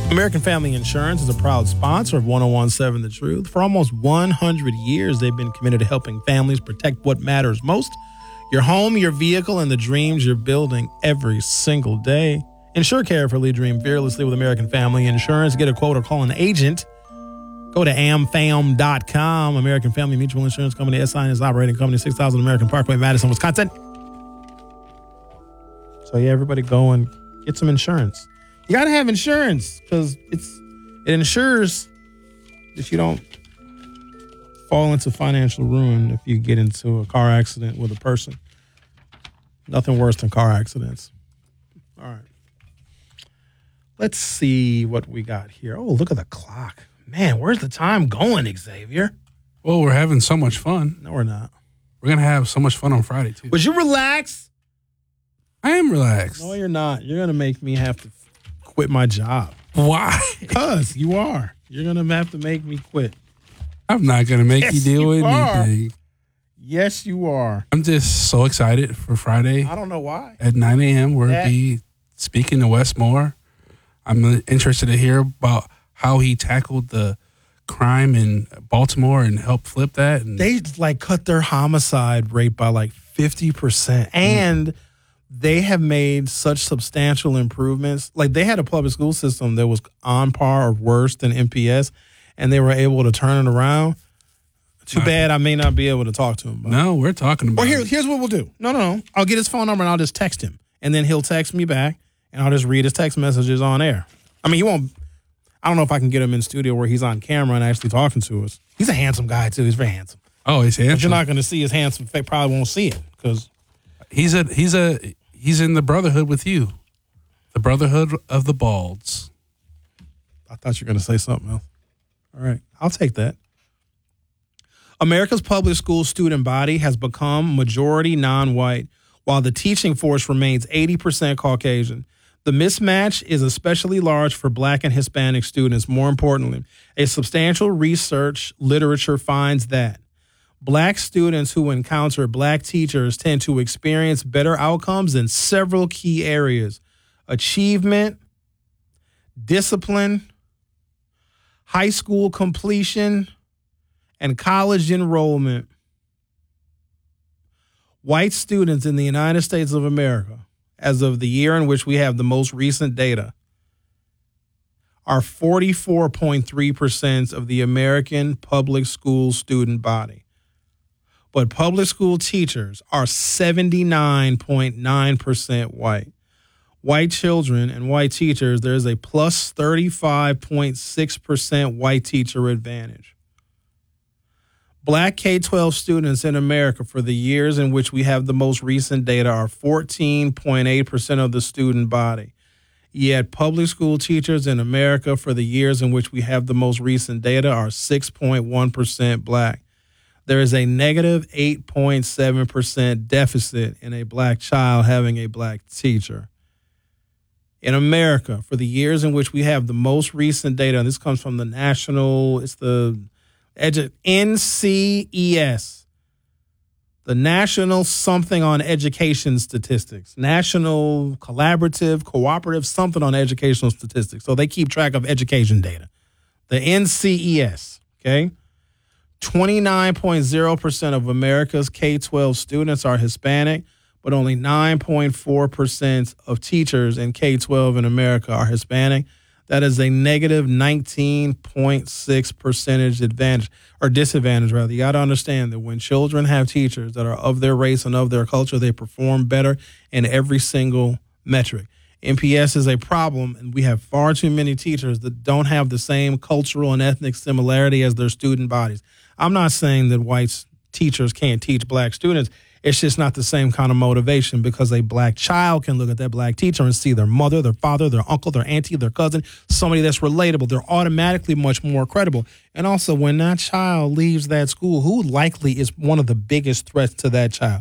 American Family Insurance is a proud sponsor of 1017 The Truth. For almost 100 years, they've been committed to helping families protect what matters most: your home, your vehicle, and the dreams you're building every single day. Ensure carefully, dream fearlessly with American Family Insurance. Get a quote or call an agent. Go to amfam.com. American Family Mutual Insurance Company, SI is operating company, 6000 American Parkway, Madison, Wisconsin. So yeah, everybody go and get some insurance. You got to have insurance because it ensures that you don't fall into financial ruin if you get into a car accident with a person. Nothing worse than car accidents. All right. Let's see what we got here. Oh, look at the clock. Man, where's the time going, Xavier? Well, we're having so much fun. No, we're not. We're going to have so much fun on Friday, too. Would you relax? I am relaxed. No, you're not. You're going to make me have to quit my job. Why? Because you are. You're going to have to make me quit. I'm not going to make you do anything. Yes, you are. I'm just so excited for Friday. I don't know why. At 9 a.m., we'll be speaking to Wes Moore. I'm interested to hear about how he tackled the crime in Baltimore and helped flip that. And they cut their homicide rate by 50%. And they have made such substantial improvements. They had a public school system that was on par or worse than MPS, and they were able to turn it around. Too bad I may not be able to talk to him. No, we're talking about it. Here's what we'll do. No. I'll get his phone number, and I'll just text him. And then he'll text me back, and I'll just read his text messages on air. I mean, he won't. I don't know if I can get him in studio where he's on camera and actually talking to us. He's a handsome guy, too. He's very handsome. Oh, he's handsome. But you're not going to see his handsome face. Probably won't see it because he's in the brotherhood with you. The brotherhood of the balds. I thought you were going to say something else. All right. I'll take that. America's public school student body has become majority non-white, while the teaching force remains 80% Caucasian. The mismatch is especially large for Black and Hispanic students. More importantly, a substantial research literature finds that Black students who encounter Black teachers tend to experience better outcomes in several key areas: achievement, discipline, high school completion, and college enrollment. White students in the United States of America, as of the year in which we have the most recent data, are 44.3% of the American public school student body. But public school teachers are 79.9% white. White children and white teachers, there's a plus 35.6% white teacher advantage. Black K-12 students in America for the years in which we have the most recent data are 14.8% of the student body. Yet public school teachers in America for the years in which we have the most recent data are 6.1% Black. There is a negative 8.7% deficit in a Black child having a Black teacher. In America, for the years in which we have the most recent data, and this comes from the NCES, the National Something on Education Statistics, National Collaborative, Cooperative Something on Educational Statistics. So they keep track of education data. The NCES, okay? 29.0% of America's K-12 students are Hispanic, but only 9.4% of teachers in K-12 in America are Hispanic. That is a negative 19.6% advantage, or disadvantage, rather. You got to understand that when children have teachers that are of their race and of their culture, they perform better in every single metric. MPS is a problem, and we have far too many teachers that don't have the same cultural and ethnic similarity as their student bodies. I'm not saying that white teachers can't teach Black students. It's just not the same kind of motivation, because a Black child can look at that Black teacher and see their mother, their father, their uncle, their auntie, their cousin, somebody that's relatable. They're automatically much more credible. And also, when that child leaves that school, who likely is one of the biggest threats to that child?